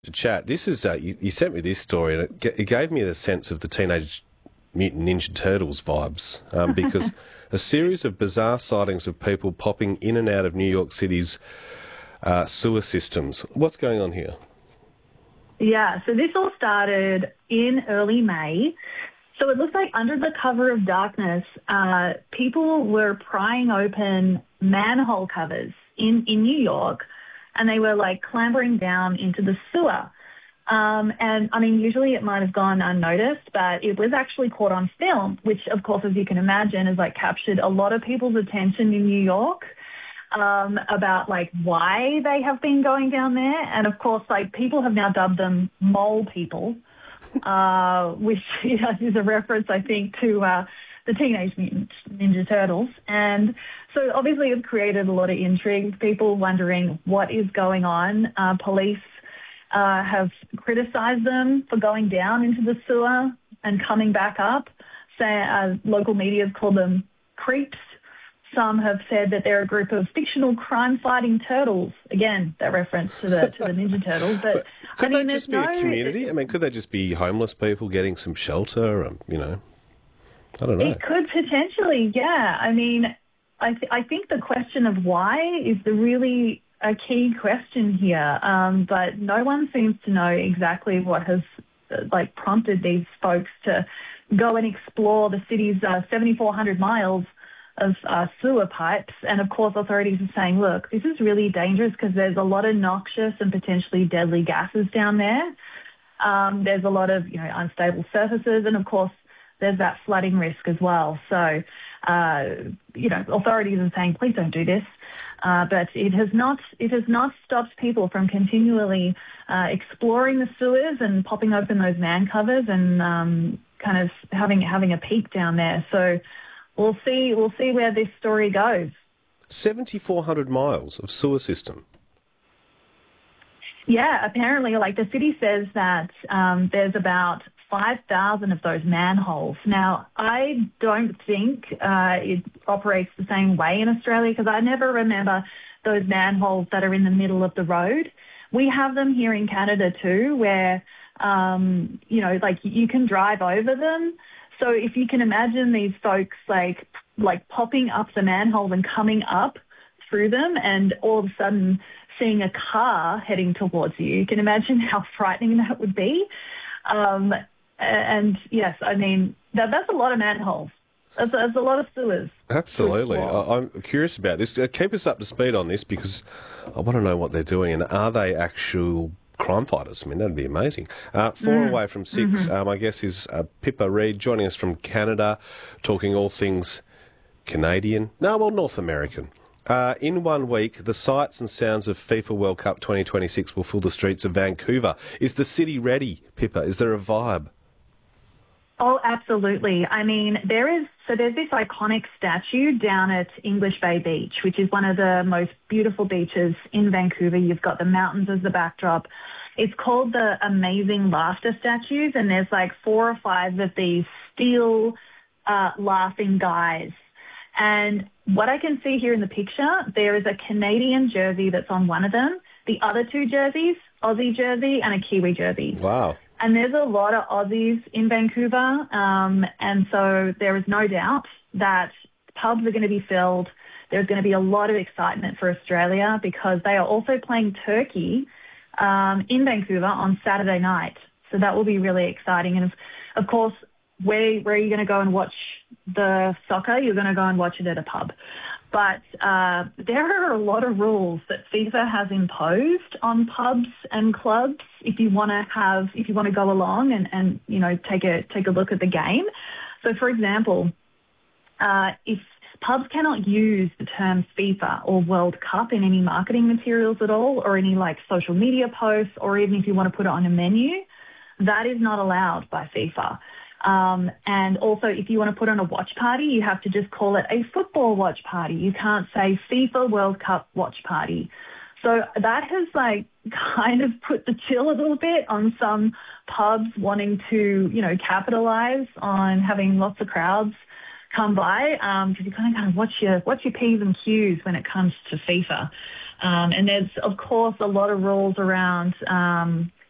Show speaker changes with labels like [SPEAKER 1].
[SPEAKER 1] to chat. This is you sent me this story, and it gave me the sense of the Teenage Mutant Ninja Turtles vibes, because a series of bizarre sightings of people popping in and out of New York City's sewer systems. What's going on here?
[SPEAKER 2] Yeah, so this all started in early May. So it looks like under the cover of darkness, people were prying open manhole covers in New York, and they were like clambering down into the sewer. And I mean, usually it might have gone unnoticed, but it was actually caught on film, which of course, as you can imagine, has like captured a lot of people's attention in New York, about like why they have been going down there. And of course, like people have now dubbed them mole people, which is a reference, I think, to the Teenage Mutant Ninja Turtles. And so obviously it's created a lot of intrigue, people wondering what is going on. Police have criticised them for going down into the sewer and coming back up. Local media have called them creeps. Some have said that they're a group of fictional crime-fighting turtles. Again, that reference to the Ninja Turtles. But
[SPEAKER 1] could they just be a community? I mean, could they just be homeless people getting some shelter? I don't know.
[SPEAKER 2] It could potentially, yeah. I mean, I think the question of why is really a key question here. But no one seems to know exactly what has prompted these folks to go and explore the city's 7,400 miles of sewer pipes. And of course, authorities are saying, look, this is really dangerous because there's a lot of noxious and potentially deadly gases down there. There's a lot of, unstable surfaces. And of course, there's that flooding risk as well. So, authorities are saying, please don't do this. But it has not stopped people from continually exploring the sewers and popping open those man covers and kind of having a peek down there. So we'll see where this story goes.
[SPEAKER 1] 7,400 miles of sewer system.
[SPEAKER 2] Yeah, apparently, the city says that there's about 5,000 of those manholes. Now, I don't think it operates the same way in Australia because I never remember those manholes that are in the middle of the road. We have them here in Canada too, where, you can drive over them. So if you can imagine these folks like popping up the manhole and coming up through them and all of a sudden seeing a car heading towards you, you can imagine how frightening that would be. And yes, I mean, that's a lot of manholes. That's a lot of sewers.
[SPEAKER 1] Absolutely. I'm curious about this. Keep us up to speed on this because I want to know what they're doing and are they actual crime fighters? I mean, that'd be amazing. 4 away from 6, I guess, is Pippa Reid joining us from Canada, talking all things Canadian. No, well, North American. In 1 week, the sights and sounds of FIFA World Cup 2026 will fill the streets of Vancouver. Is the city ready, Pippa? Is there a vibe?
[SPEAKER 2] Oh, absolutely. I mean, there's this iconic statue down at English Bay Beach, which is one of the most beautiful beaches in Vancouver. You've got the mountains as the backdrop. It's called the Amazing Laughter Statues, and there's 4 or 5 of these steel laughing guys. And what I can see here in the picture, there is a Canadian jersey that's on one of them. The other 2 jerseys, Aussie jersey and a Kiwi jersey.
[SPEAKER 1] Wow.
[SPEAKER 2] And there's a lot of Aussies in Vancouver, and so there is no doubt that pubs are going to be filled. There's going to be a lot of excitement for Australia because they are also playing Turkey in Vancouver on Saturday night. So that will be really exciting. And, of course, where are you going to go and watch the soccer? You're going to go and watch it at a pub. But there are a lot of rules that FIFA has imposed on pubs and clubs if you want to go along and take a look at the game. So, for example, if pubs cannot use the term FIFA or World Cup in any marketing materials at all, or any social media posts, or even if you want to put it on a menu, that is not allowed by FIFA. And also, if you want to put on a watch party, you have to just call it a football watch party. You can't say FIFA World Cup watch party. So that has kind of put the chill a little bit on some pubs wanting to, capitalize on having lots of crowds come by, because you kind of watch your P's and Q's when it comes to FIFA. And there's, of course, a lot of rules around